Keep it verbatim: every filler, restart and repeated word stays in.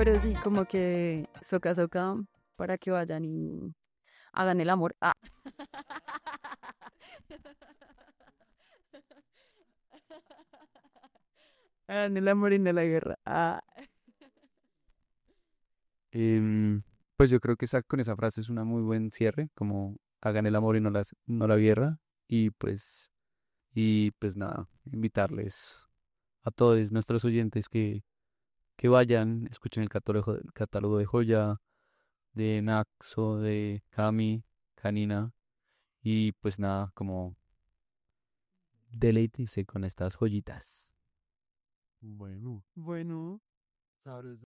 pero sí, como que soca soca para que vayan y hagan el amor. Ah, hagan el amor y no la guerra. Ah. Em, pues yo creo que esa, con esa frase es una muy buen cierre, como hagan el amor y no, las, no la guerra. Y pues, y pues nada, invitarles a todos nuestros oyentes que, que vayan, escuchen el catálogo, el catálogo de Joya, de Naxo, de Cami, Canina. Y pues nada, como deleítese con estas joyitas. Bueno, Bueno. sabroso.